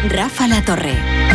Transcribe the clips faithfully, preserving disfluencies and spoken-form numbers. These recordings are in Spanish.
Rafa La Torre.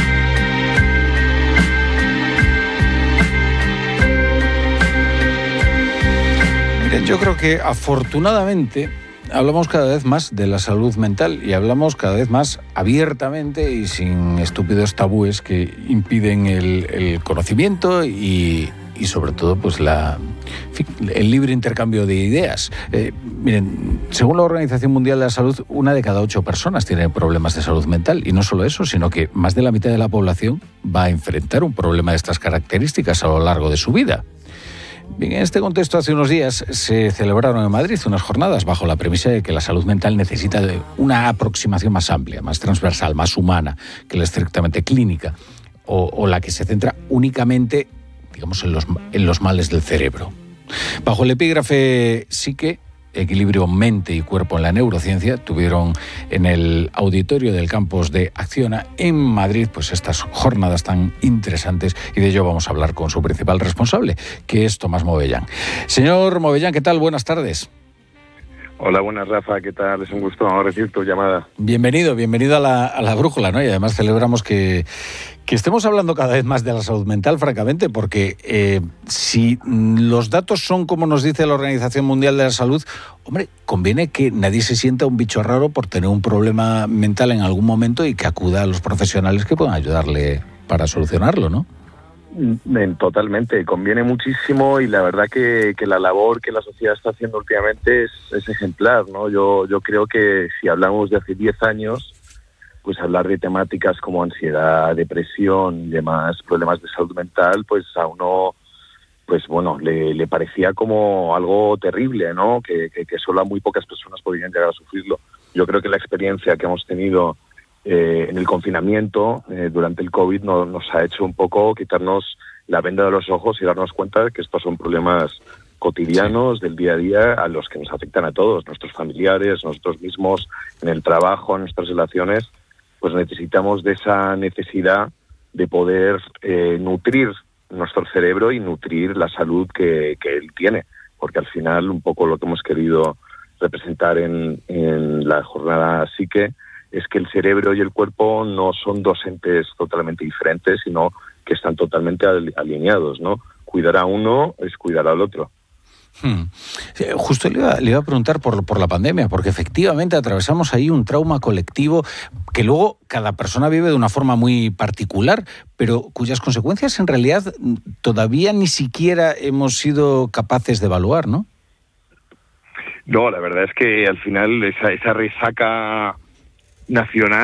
Miren, yo creo que afortunadamente hablamos cada vez más de la salud mental y hablamos cada vez más abiertamente y sin estúpidos tabúes que impiden el, el conocimiento y, y sobre todo pues la, en fin, el libre intercambio de ideas. Eh, miren, según la Organización Mundial de la Salud, una de cada ocho personas tiene problemas de salud mental y no solo eso, sino que más de la mitad de la población va a enfrentar un problema de estas características a lo largo de su vida. Bien, en este contexto, hace unos días se celebraron en Madrid unas jornadas bajo la premisa de que la salud mental necesita de una aproximación más amplia, más transversal, más humana que la estrictamente clínica o, o la que se centra únicamente, digamos, en los, en los males del cerebro. Bajo el epígrafe Psique, equilibrio mente y cuerpo en la neurociencia, tuvieron en el auditorio del campus de Acciona en Madrid pues estas jornadas tan interesantes, y de ello vamos a hablar con su principal responsable, que es Tomás Movellán. Señor Movellán, ¿qué tal? Buenas tardes. Hola, buenas, Rafa, ¿qué tal? Es un gusto recibir tu llamada. Bienvenido, bienvenido a la, a la brújula, ¿no? Y además celebramos que, que estemos hablando cada vez más de la salud mental, francamente, porque eh, si los datos son como nos dice la Organización Mundial de la Salud, hombre, conviene que nadie se sienta un bicho raro por tener un problema mental en algún momento y que acuda a los profesionales que puedan ayudarle para solucionarlo, ¿no? Totalmente, conviene muchísimo, y la verdad que, que la labor que la sociedad está haciendo últimamente es, es ejemplar, ¿no? Yo, yo creo que si hablamos de hace diez años, pues hablar de temáticas como ansiedad, depresión y demás problemas de salud mental, pues a uno, pues bueno, le, le parecía como algo terrible, ¿no? Que, que, que solo a muy pocas personas podrían llegar a sufrirlo. Yo creo que la experiencia que hemos tenido Eh, en el confinamiento, eh, durante el COVID, no, nos ha hecho un poco quitarnos la venda de los ojos y darnos cuenta de que estos son problemas cotidianos del día a día a los que nos afectan a todos, nuestros familiares, nosotros mismos, en el trabajo, en nuestras relaciones. Pues necesitamos de esa necesidad de poder eh, nutrir nuestro cerebro y nutrir la salud que, que él tiene, porque al final un poco lo que hemos querido representar en, en la jornada Psique es que el cerebro y el cuerpo no son dos entes totalmente diferentes, sino que están totalmente alineados, ¿no? Cuidar a uno es cuidar al otro. Hmm. Justo le iba, le iba a preguntar por, por la pandemia, porque efectivamente atravesamos ahí un trauma colectivo que luego cada persona vive de una forma muy particular, pero cuyas consecuencias en realidad todavía ni siquiera hemos sido capaces de evaluar, ¿no? No, la verdad es que al final esa, esa resaca nacional